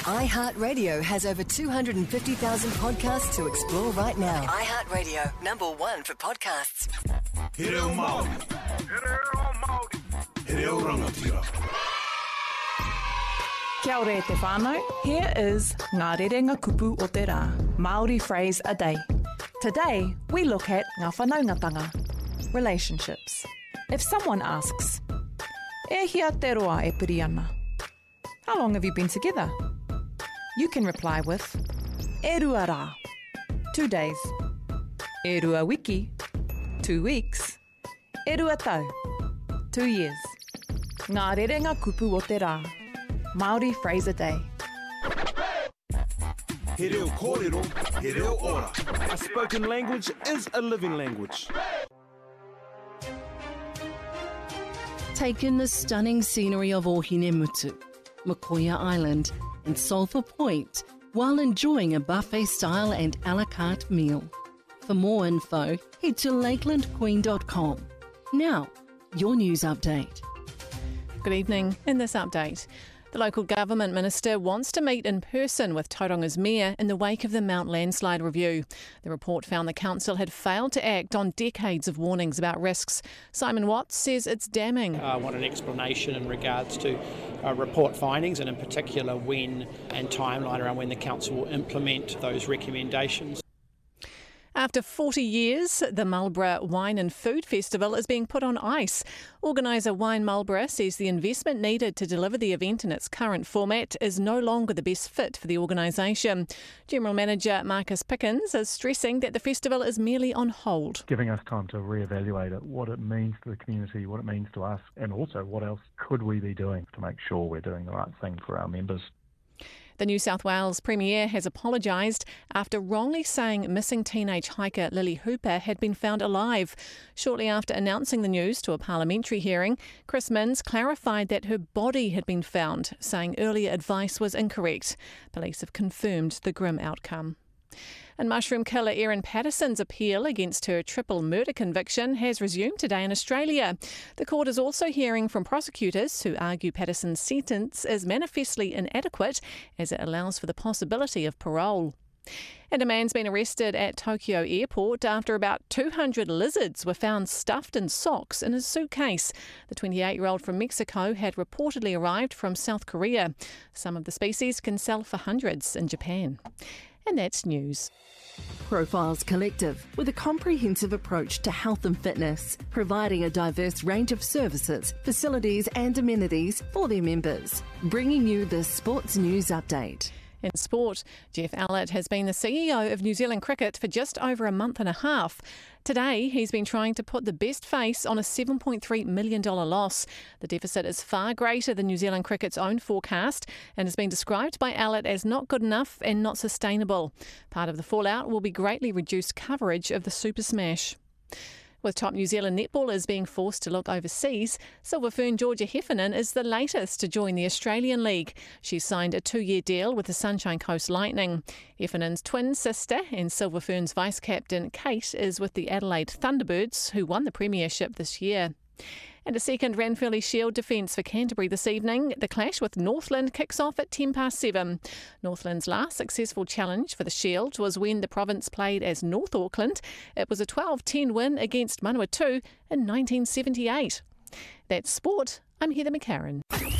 iHeartRadio has over 250,000 podcasts to explore right now. iHeartRadio, #1 for podcasts. He reo Māori. He reo rangatira. Kia ora te whānau. Here is Ngā Rerenga Kupu o te Rā, Māori phrase a day. Today, we look at ngā whanaungatanga, relationships. If someone asks, e hia te roa e piri ana? How long have you been together? You can reply with, e rua rā, 2 days. E rua wiki, 2 weeks. E rua tau, 2 years. Ngā Rerenga Kupu o te Rā, Māori phrase a day. He reo kōrero, he reo ora. A spoken language is a living language. Take in the stunning scenery of Ohinemutu, Mokoia Island and Sulphur Point while enjoying a buffet-style and a la carte meal. For more info, head to lakelandqueen.com. Now, your news update. Good evening. In this update, the local government minister wants to meet in person with Tauranga's mayor in the wake of the Mount landslide review. The report found the council had failed to act on decades of warnings about risks. Simon Watts says it's damning. I want an explanation in regards to report findings and in particular when and timeline around when the council will implement those recommendations. After 40 years, the Marlborough Wine and Food Festival is being put on ice. Organiser Wine Marlborough says the investment needed to deliver the event in its current format is no longer the best fit for the organisation. General Manager Marcus Pickens is stressing that the festival is merely on hold. Giving us time to reevaluate it, what it means to the community, what it means to us, and also what else could we be doing to make sure we're doing the right thing for our members. The New South Wales Premier has apologised after wrongly saying missing teenage hiker Lily Hooper had been found alive. Shortly after announcing the news to a parliamentary hearing, Chris Minns clarified that her body had been found, saying earlier advice was incorrect. Police have confirmed the grim outcome. And mushroom killer Erin Patterson's appeal against her triple murder conviction has resumed today in Australia. The court is also hearing from prosecutors who argue Patterson's sentence is manifestly inadequate as it allows for the possibility of parole. And a man's been arrested at Tokyo Airport after about 200 lizards were found stuffed in socks in his suitcase. The 28-year-old from Mexico had reportedly arrived from South Korea. Some of the species can sell for hundreds in Japan. And that's news. Profiles Collective, with a comprehensive approach to health and fitness, providing a diverse range of services, facilities and amenities for their members. Bringing you the Sports News Update. In sport, Jeff Allett has been the CEO of New Zealand Cricket for just over a month and a half. Today, he's been trying to put the best face on a $7.3 million loss. The deficit is far greater than New Zealand Cricket's own forecast and has been described by Allett as not good enough and not sustainable. Part of the fallout will be greatly reduced coverage of the Super Smash. With top New Zealand netballers being forced to look overseas, Silver Fern Georgia Heffernan is the latest to join the Australian League. She signed a 2-year deal with the Sunshine Coast Lightning. Heffernan's twin sister and Silver Fern's vice-captain Kate is with the Adelaide Thunderbirds, who won the premiership this year. And a second Ranfurly Shield defence for Canterbury this evening. The clash with Northland kicks off at 7:10. Northland's last successful challenge for the Shield was when the province played as North Auckland. It was a 12-10 win against Manawatu in 1978. That's sport. I'm Heather McCarran.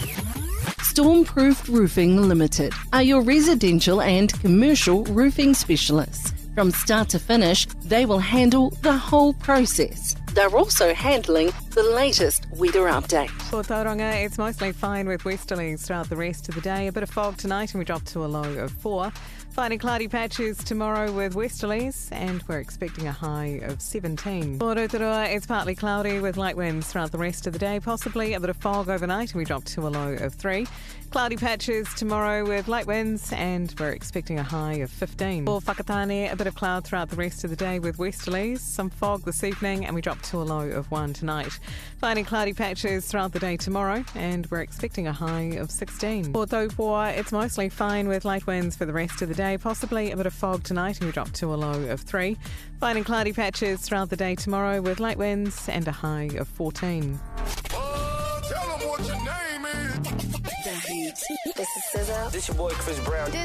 Stormproof Roofing Limited are your residential and commercial roofing specialists. From start to finish, they will handle the whole process. They're also handling the latest weather update. For Tauranga, it's mostly fine with westerlies throughout the rest of the day. A bit of fog tonight and we drop to a low of 4. Finding cloudy patches tomorrow with westerlies, and we're expecting a high of 17. For Rotorua, it's partly cloudy with light winds throughout the rest of the day. Possibly a bit of fog overnight and we drop to a low of 3. Cloudy patches tomorrow with light winds, and we're expecting a high of 15. For Whakatane, a bit of cloud throughout the rest of the day with westerlies. Some fog this evening and we drop to a low of 1 tonight. Finding cloudy patches throughout the day tomorrow, and we're expecting a high of 16. For Taupoa, it's mostly fine with light winds for the rest of the day. Possibly a bit of fog tonight and we drop to a low of 3. Finding cloudy patches throughout the day tomorrow with light winds and a high of 14. Tell them what your name is. This is SZA. This your boy Chris Brown. This